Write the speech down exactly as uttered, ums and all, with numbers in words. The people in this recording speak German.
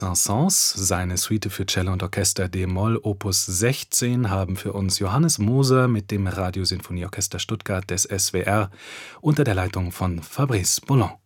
Saint-Saëns, seine Suite für Cello und Orchester d-Moll Opus sechzehn haben für uns Johannes Moser mit dem Radiosinfonieorchester Stuttgart des S W R unter der Leitung von Fabrice Boulon.